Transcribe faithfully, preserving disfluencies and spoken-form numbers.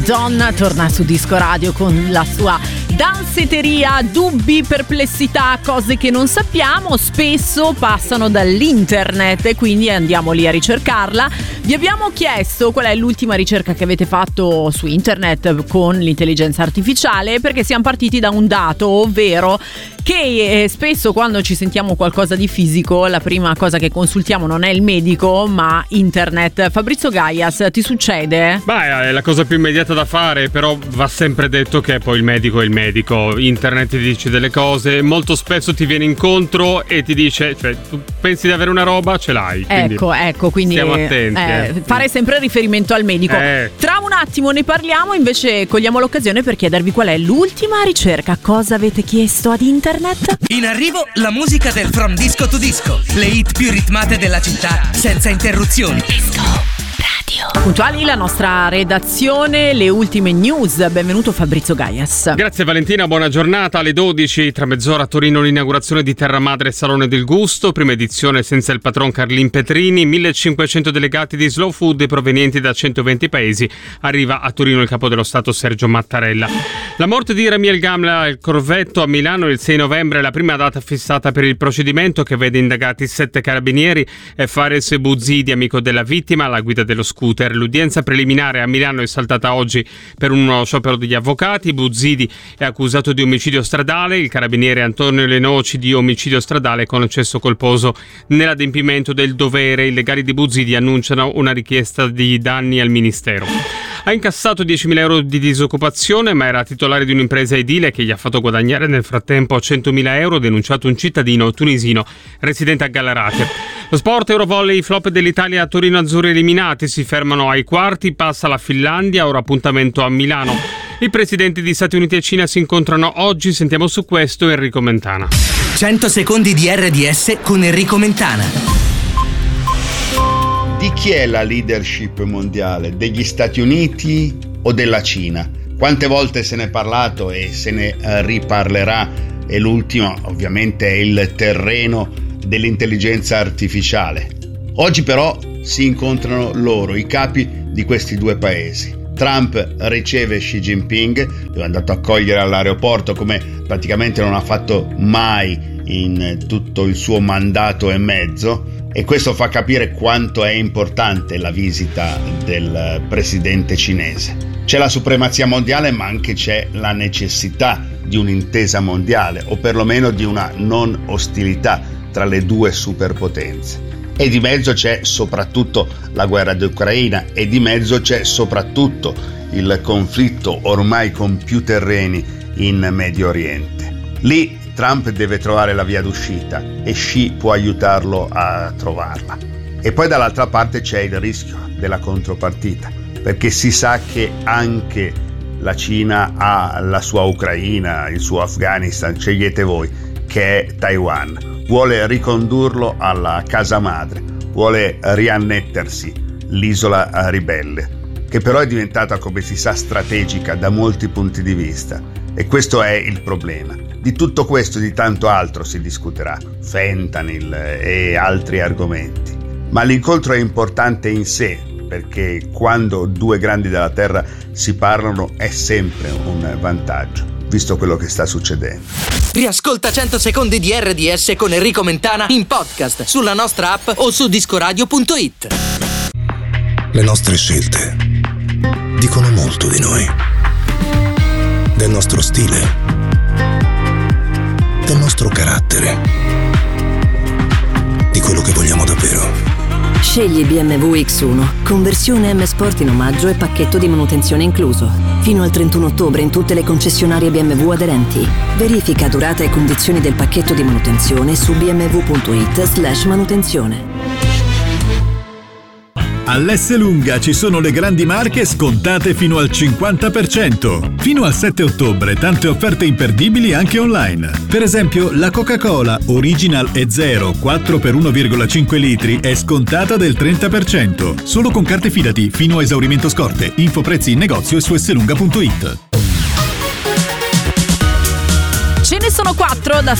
Don torna su Disco Radio con la sua danzeteria, dubbi, perplessità, cose che non sappiamo, spesso passano dall'internet e quindi andiamo lì a ricercarla. Vi abbiamo chiesto qual è l'ultima ricerca che avete fatto su internet con l'intelligenza artificiale, perché siamo partiti da un dato, ovvero che eh, spesso quando ci sentiamo qualcosa di fisico la prima cosa che consultiamo non è il medico ma internet. Fabrizio Gaias, ti succede? Beh, è la cosa più immediata da fare, però va sempre detto che poi il medico è il medico. Internet ti dice delle cose, molto spesso ti viene incontro e ti dice, cioè tu pensi di avere una roba, ce l'hai. Quindi ecco, ecco, quindi stiamo attenti. Eh, eh. Fare sempre riferimento al medico. Eh. Tra un attimo ne parliamo, invece cogliamo l'occasione per chiedervi qual è l'ultima ricerca. Cosa avete chiesto ad internet? In arrivo la musica del From Disco to Disco, le hit più ritmate della città senza interruzioni. Disco Radio. Puntuali la nostra redazione, le ultime news. Benvenuto Fabrizio Gaias. Grazie Valentina, buona giornata. Alle dodici, tra mezz'ora a Torino l'inaugurazione di Terra Madre Salone del Gusto, prima edizione senza il patron Carlin Petrini, millecinquecento delegati di Slow Food provenienti da centoventi paesi. Arriva a Torino il capo dello Stato Sergio Mattarella. La morte di Ramiel Gamla, il corvetto, a Milano il sei novembre è la prima data fissata per il procedimento che vede indagati sette carabinieri e Fares Bouzidi, amico della vittima, alla guida dello scooter. L'udienza preliminare a Milano è saltata oggi per uno sciopero degli avvocati. Bouzidi è accusato di omicidio stradale, il carabiniere Antonio Lenoci di omicidio stradale con eccesso colposo nell'adempimento del dovere. I legali di Bouzidi annunciano una richiesta di danni al Ministero. Ha incassato diecimila euro di disoccupazione, ma era titolare di un'impresa edile che gli ha fatto guadagnare nel frattempo centomila euro, denunciato un cittadino tunisino residente a Gallarate. Lo sport, Eurovolley, flop dell'Italia a Torino, azzurri eliminati, si fermano ai quarti, passa la Finlandia, ora appuntamento a Milano. I presidenti di Stati Uniti e Cina si incontrano oggi, sentiamo su questo Enrico Mentana. cento secondi di R D S con Enrico Mentana. Di chi è la leadership mondiale? Degli Stati Uniti o della Cina? Quante volte se ne è parlato e se ne riparlerà, e l'ultimo ovviamente è il terreno dell'intelligenza artificiale. Oggi però si incontrano loro, i capi di questi due paesi. Trump riceve Xi Jinping, lo è andato a accogliere all'aeroporto come praticamente non ha fatto mai in tutto il suo mandato e mezzo, e questo fa capire quanto è importante la visita del presidente cinese. C'è la supremazia mondiale, ma anche c'è la necessità di un'intesa mondiale, o perlomeno di una non ostilità tra le due superpotenze. E di mezzo c'è soprattutto la guerra d'Ucraina, e di mezzo c'è soprattutto il conflitto ormai con più terreni in Medio Oriente. Lì Trump deve trovare la via d'uscita e Xi può aiutarlo a trovarla. E poi dall'altra parte c'è il rischio della contropartita, perché si sa che anche la Cina ha la sua Ucraina, il suo Afghanistan, scegliete voi, che è Taiwan. Vuole ricondurlo alla casa madre, vuole riannettersi l'isola ribelle, che però è diventata, come si sa, strategica da molti punti di vista. E questo è il problema. Di tutto questo e di tanto altro si discuterà, fentanyl e altri argomenti. Ma l'incontro è importante in sé, perché quando due grandi della terra si parlano è sempre un vantaggio, visto quello che sta succedendo. Riascolta cento secondi di R D S con Enrico Mentana in podcast sulla nostra app o su discoradio punto it. Le nostre scelte dicono molto di noi, del nostro stile, del nostro carattere, di quello che vogliamo davvero. Scegli B M W X uno, conversione M Sport in omaggio e pacchetto di manutenzione incluso. Fino al trentuno ottobre in tutte le concessionarie B M W aderenti. Verifica durata e condizioni del pacchetto di manutenzione su b m w punto it slash manutenzione. All'Esselunga ci sono le grandi marche scontate fino al cinquanta per cento. Fino al sette ottobre tante offerte imperdibili anche online. Per esempio la Coca-Cola Original e Zero quattro per uno virgola cinque litri è scontata del trenta per cento. Solo con carte Fidati fino a esaurimento scorte. Info prezzi in negozio e su esselunga punto it. Ce ne sono quattro da